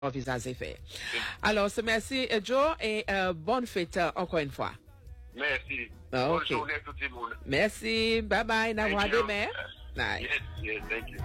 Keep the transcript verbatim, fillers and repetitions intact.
envisager faire. Alors, c'est merci, Joe, et euh, bonne fête euh, encore une fois. Merci. Ah, Bonne okay. journée à tout le monde. Merci. Bye bye. N'avoir demain. Bye. Yes, yes, thank you.